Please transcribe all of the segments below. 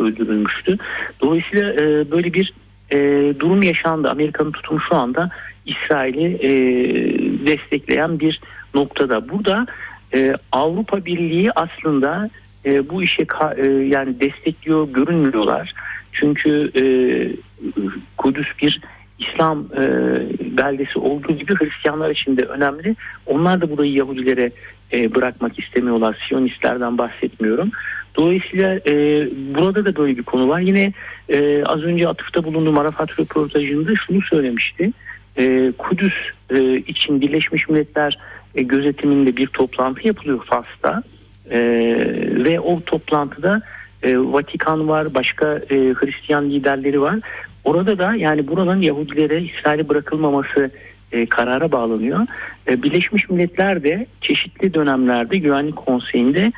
öldürülmüştü. Dolayısıyla böyle bir durum yaşandı. Amerika'nın tutumu şu anda İsrail'i destekleyen bir noktada. Burada Avrupa Birliği aslında bu işe yani destekliyor görünmüyorlar. Çünkü Kudüs bir İslam beldesi olduğu gibi Hristiyanlar için de önemli. Onlar da burayı Yahudilere bırakmak istemiyorlar. Siyonistlerden bahsetmiyorum. Dolayısıyla burada da böyle bir konu var. Yine az önce atıfta bulunduğum Arafat röportajında şunu söylemişti. Kudüs için Birleşmiş Milletler gözetiminde bir toplantı yapılıyor Fas'ta. Ve o toplantıda Vatikan var, başka Hristiyan liderleri var. Orada da yani buranın Yahudilere İsrail'e bırakılmaması karara bağlanıyor. Birleşmiş Milletler de çeşitli dönemlerde Güvenlik Konseyi'nde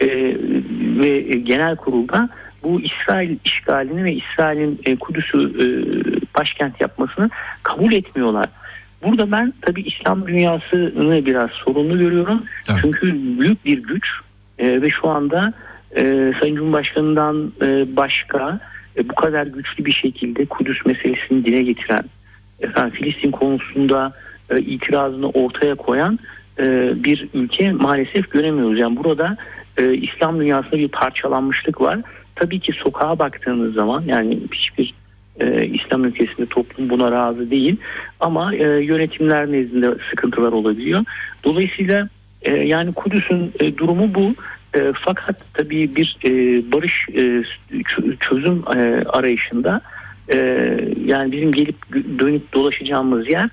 ve genel kurulda bu İsrail işgalini ve İsrail'in Kudüs'ü başkent yapmasını kabul etmiyorlar. Burada ben tabii İslam dünyasını biraz sorunlu görüyorum. Evet. Çünkü büyük bir güç ve şu anda Sayın Cumhurbaşkanı'ndan başka bu kadar güçlü bir şekilde Kudüs meselesini dile getiren, Filistin konusunda itirazını ortaya koyan bir ülke maalesef göremiyoruz. Yani burada İslam dünyasında bir parçalanmışlık var. Tabii ki sokağa baktığınız zaman yani hiçbir İslam ülkesinde toplum buna razı değil ama yönetimler nezdinde sıkıntılar olabiliyor. Dolayısıyla yani Kudüs'ün durumu bu. Fakat tabii bir barış çözüm arayışında yani bizim gelip dönüp dolaşacağımız yer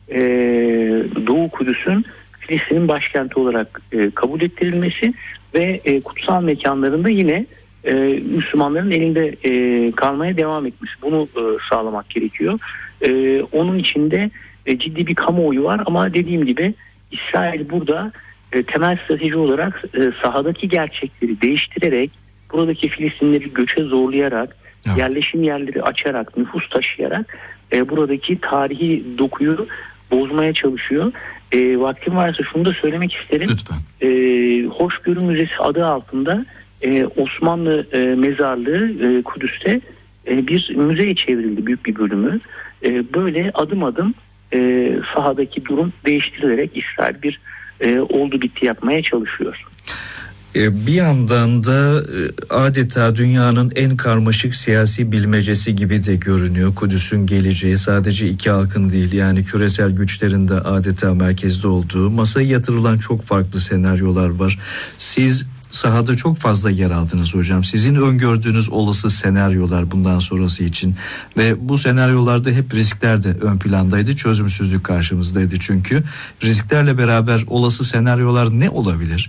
Doğu Kudüs'ün Filistin'in başkenti olarak kabul ettirilmesi ve kutsal mekanlarında yine Müslümanların elinde kalmaya devam etmesi. Bunu sağlamak gerekiyor. Onun içinde ciddi bir kamuoyu var ama dediğim gibi İsrail burada temel strateji olarak sahadaki gerçekleri değiştirerek, buradaki Filistinleri göçe zorlayarak, evet, yerleşim yerleri açarak, nüfus taşıyarak buradaki tarihi dokuyu bozmaya çalışıyor. Vaktim varsa şunu da söylemek isterim. Lütfen. Hoşgörü Müzesi adı altında Osmanlı mezarlığı Kudüs'te bir müzeye çevrildi, büyük bir bölümü. Böyle adım adım sahadaki durum değiştirilerek İsrail bir oldu bitti yapmaya çalışıyor. Bir yandan da adeta dünyanın en karmaşık siyasi bilmecesi gibi de görünüyor. Kudüs'ün geleceği sadece iki halkın değil, yani küresel güçlerin de adeta merkezde olduğu, masaya yatırılan çok farklı senaryolar var. Siz sahada çok fazla yer aldınız hocam. Sizin öngördüğünüz olası senaryolar bundan sonrası için ve bu senaryolarda hep riskler de ön plandaydı. Çözümsüzlük karşımızdaydı çünkü. Risklerle beraber olası senaryolar ne olabilir?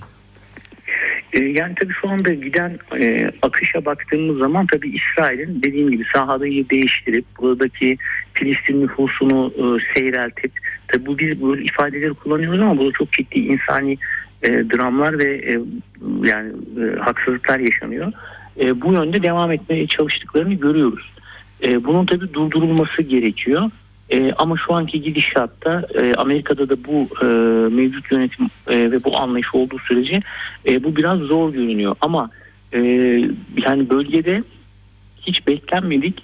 Yani tabii şu anda giden akışa baktığımız zaman tabii İsrail'in dediğim gibi sahadayı değiştirip buradaki Filistin nüfusunu seyreltip, tabii bu biz böyle ifadeleri kullanıyoruz ama burada çok ciddi insani dramlar ve yani haksızlıklar yaşanıyor. Bu yönde devam etmeye çalıştıklarını görüyoruz. Bunun tabii durdurulması gerekiyor. Ama şu anki gidişatta Amerika'da da bu mevcut yönetim ve bu anlayış olduğu sürece bu biraz zor görünüyor. Ama yani bölgede hiç beklenmedik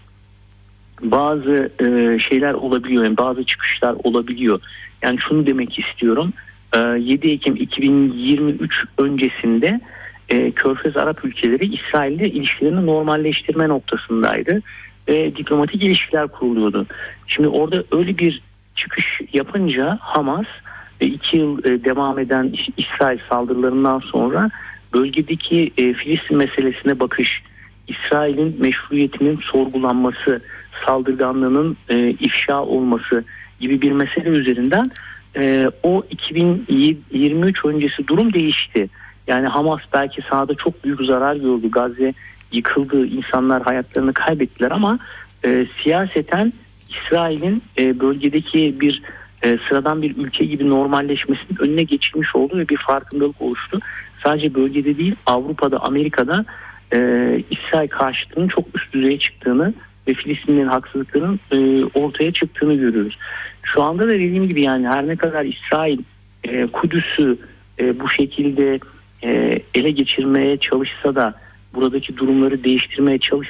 bazı şeyler olabiliyor. Yani bazı çıkışlar olabiliyor. Yani şunu demek istiyorum. 7 Ekim 2023 öncesinde Körfez Arap ülkeleri İsrail'le ilişkilerini normalleştirme noktasındaydı. Diplomatik ilişkiler kuruluyordu. Şimdi orada öyle bir çıkış yapınca Hamas 2 yıl devam eden İsrail saldırılarından sonra bölgedeki Filistin meselesine bakış, İsrail'in meşruiyetinin sorgulanması, saldırganlığının ifşa olması gibi bir mesele üzerinden o 2023 öncesi durum değişti. Yani Hamas belki sahada çok büyük zarar gördü. Gazze yıkıldı, insanlar hayatlarını kaybettiler ama siyaseten İsrail'in bölgedeki bir sıradan bir ülke gibi normalleşmesinin önüne geçilmiş oldu ve bir farkındalık oluştu. Sadece bölgede değil, Avrupa'da, Amerika'da İsrail karşıtlığının çok üst düzeye çıktığını ve Filistinlerin haksızlıklarının ortaya çıktığını görüyoruz. Şu anda da dediğim gibi yani her ne kadar İsrail Kudüs'ü bu şekilde ele geçirmeye çalışsa da, buradaki durumları değiştirmeye çalışsa